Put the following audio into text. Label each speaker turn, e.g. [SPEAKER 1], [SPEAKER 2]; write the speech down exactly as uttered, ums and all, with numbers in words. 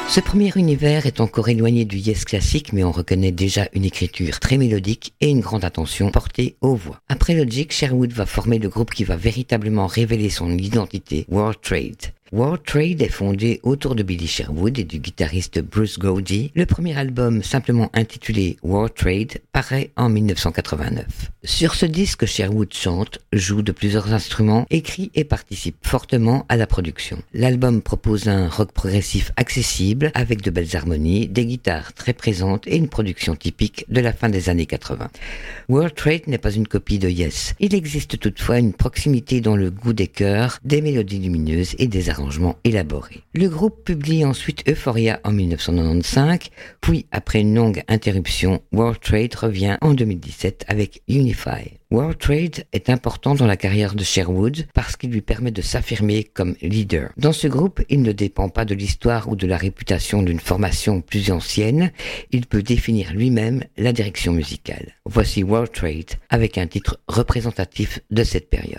[SPEAKER 1] Ce premier univers est encore éloigné du Yes classique, mais on reconnaît déjà une écriture très mélodique et une grande attention portée aux voix. Après Logic, Sherwood va former le groupe qui va véritablement révéler son identité, World Trade. World Trade est fondé autour de Billy Sherwood et du guitariste Bruce Goudie. Le premier album, simplement intitulé World Trade, paraît en dix-neuf cent quatre-vingt-neuf. Sur ce disque, Sherwood chante, joue de plusieurs instruments, écrit et participe fortement à la production. L'album propose un rock progressif accessible, avec de belles harmonies, des guitares très présentes et une production typique de la fin des années quatre-vingts. World Trade n'est pas une copie de Yes. Il existe toutefois une proximité dans le goût des chœurs, des mélodies lumineuses et des arrangements élaborés. Le groupe publie ensuite Euphoria en dix-neuf cent quatre-vingt-quinze, puis après une longue interruption, World Trade revient en deux mille dix-sept avec Unify. World Trade est important dans la carrière de Sherwood parce qu'il lui permet de s'affirmer comme leader. Dans ce groupe, il ne dépend pas de l'histoire ou de la réputation d'une formation plus ancienne, il peut définir lui-même la direction musicale. Voici World Trade avec un titre représentatif de cette période.